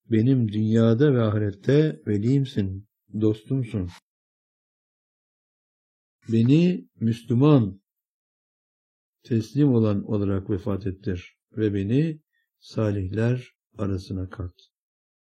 Benim dünyada ve ahirette velimsin, dostumsun. Beni Müslüman, teslim olan olarak vefat ettir ve beni salihler arasına kat.